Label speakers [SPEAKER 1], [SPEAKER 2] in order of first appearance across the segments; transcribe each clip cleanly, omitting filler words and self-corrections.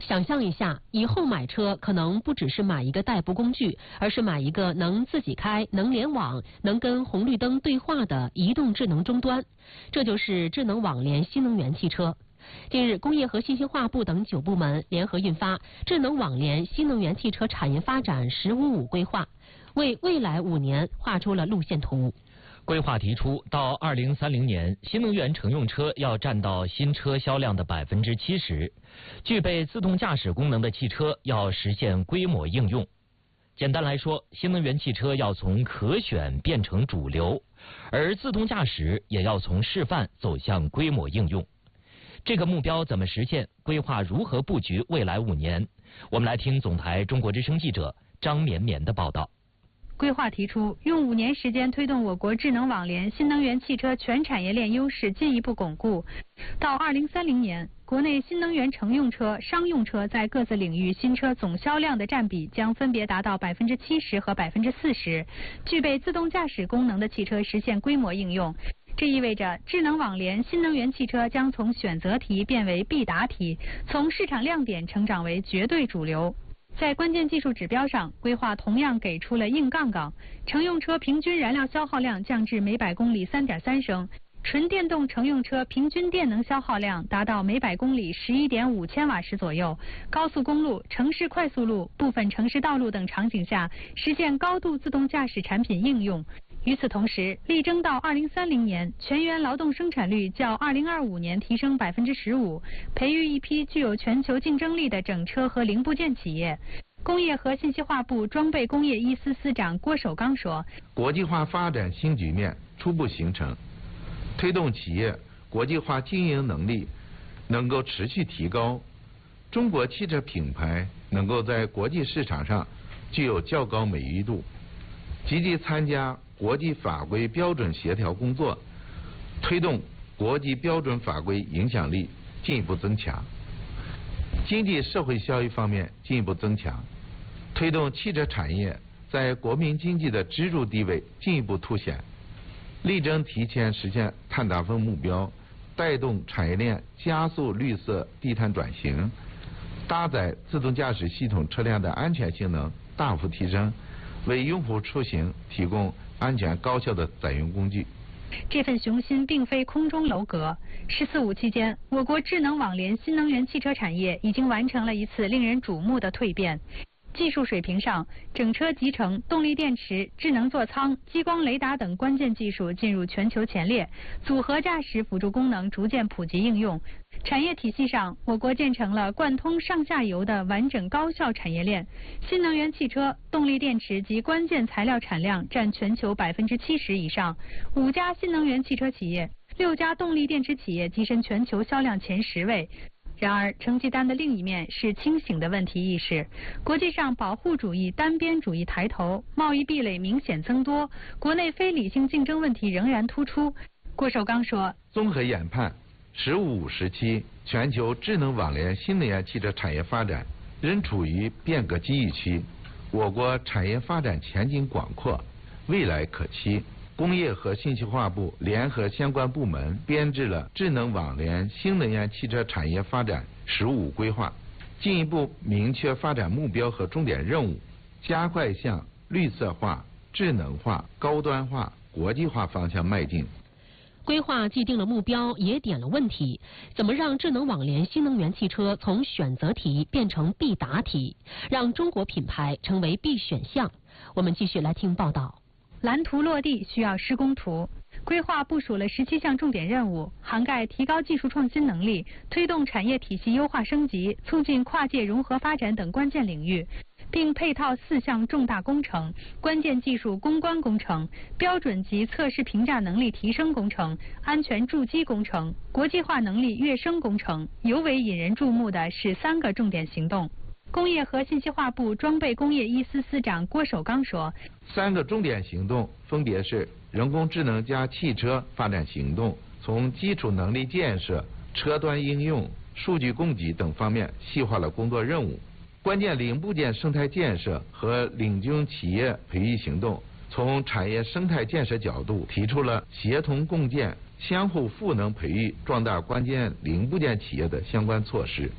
[SPEAKER 1] 想象一下，以后买车可能不只是买一个代步工具，而是买一个能自己开、能联网、能跟红绿灯对话的移动智能终端，这就是智能网联新能源汽车。近日，工业和信息化部等9部门联合印发《智能网联新能源汽车产业发展“十五五”规划》，为未来5年画出了路线图。
[SPEAKER 2] 规划提出，到2030年，新能源乘用车要占到新车销量的70%，具备自动驾驶功能的汽车要实现规模应用。简单来说，新能源汽车要从可选变成主流，而自动驾驶也要从示范走向规模应用。这个目标怎么实现？规划如何布局未来5年？我们来听总台中国之声记者张绵绵的报道。
[SPEAKER 3] 规划提出，用5年时间推动我国智能网联新能源汽车全产业链优势进一步巩固。到2030年，国内新能源乘用车、商用车在各自领域新车总销量的占比将分别达到70%和40%，具备自动驾驶功能的汽车实现规模应用。这意味着智能网联新能源汽车将从选择题变为必答题，从市场亮点成长为绝对主流。在关键技术指标上，规划同样给出了硬杠杠，乘用车平均燃料消耗量降至每100公里3.3升，纯电动乘用车平均电能消耗量达到每100公里11.5千瓦时左右，高速公路、城市快速路、部分城市道路等场景下实现高度自动驾驶产品应用。与此同时，力争到2030年全员劳动生产率较2025年提升15%，培育一批具有全球竞争力的整车和零部件企业。工业和信息化部装备工业一司司长郭守刚说：“
[SPEAKER 4] 国际化发展新局面初步形成，推动企业国际化经营能力能够持续提高，中国汽车品牌能够在国际市场上具有较高美誉度，积极参加国际法规标准协调工作，推动国际标准法规影响力进一步增强。经济社会效益方面进一步增强，推动汽车产业在国民经济的支柱地位进一步凸显，力争提前实现碳达峰目标，带动产业链加速绿色低碳转型，搭载自动驾驶系统车辆的安全性能大幅提升，为用户出行提供安全高效的载用工具。
[SPEAKER 3] 这份雄心并非空中楼阁。14·5期间，我国智能网联新能源汽车产业已经完成了一次令人瞩目的蜕变。技术水平上，整车集成、动力电池、智能座舱、激光雷达等关键技术进入全球前列，组合驾驶辅助功能逐渐普及应用。产业体系上，我国建成了贯通上下游的完整高效产业链。新能源汽车、动力电池及关键材料产量占全球70%以上，5家新能源汽车企业、6家动力电池企业跻身全球销量前10位。然而，成绩单的另一面是清醒的问题意识。国际上保护主义、单边主义抬头，贸易壁垒明显增多，国内非理性竞争问题仍然突出。郭守刚说：“
[SPEAKER 4] 综合研判，15·5时期全球智能网联新能源汽车产业发展仍处于变革机遇期，我国产业发展前景广阔，未来可期。”工业和信息化部联合相关部门编制了智能网联新能源汽车产业发展15规划，进一步明确发展目标和重点任务，加快向绿色化、智能化、高端化、国际化方向迈进。
[SPEAKER 1] 规划既定了目标，也点了问题：怎么让智能网联新能源汽车从选择题变成必答题，让中国品牌成为必选项？我们继续来听报道。
[SPEAKER 3] 蓝图落地需要施工图。规划部署了17项重点任务，涵盖提高技术创新能力、推动产业体系优化升级、促进跨界融合发展等关键领域，并配套4项重大工程：关键技术攻关工程、标准及测试评价能力提升工程、安全筑基工程、国际化能力跃升工程。尤为引人注目的是3个重点行动。工业和信息化部装备工业一司司长郭守刚说
[SPEAKER 4] ：“3个重点行动分别是人工智能加汽车发展行动，从基础能力建设、车端应用、数据供给等方面细化了工作任务；关键零部件生态建设和领军企业培育行动，从产业生态建设角度提出了协同共建、相互赋能培育、壮大关键零部件企业的相关措施。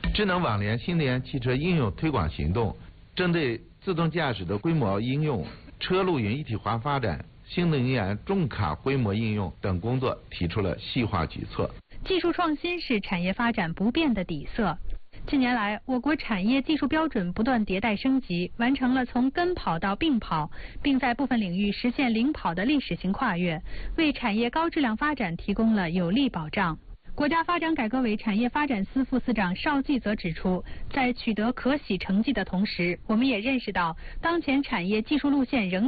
[SPEAKER 4] 智能网联新能源汽车应用推广行动针对自动驾驶的规模应用、车路云一体化发展、新能源重卡规模应用等工作提出了细化举措。
[SPEAKER 3] 技术创新是产业发展不变的底色。近年来，我国产业技术标准不断迭代升级，完成了从跟跑到并跑，并在部分领域实现领跑的历史性跨越，为产业高质量发展提供了有力保障。国家发展改革委产业发展司副司长邵继则指出，在取得可喜成绩的同时，我们也认识到当前产业技术路线仍